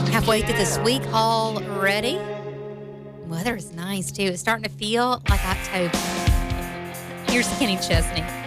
Halfway through this week already. Weather is nice too. It's starting to feel like October. Here's Kenny Chesney.